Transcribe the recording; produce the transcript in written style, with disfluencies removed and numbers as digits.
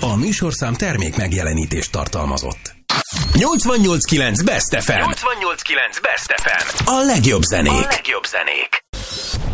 A műsorszám termék megjelenítést tartalmazott. 88.9 Best FM. 88.9 Best FM. A legjobb zenék.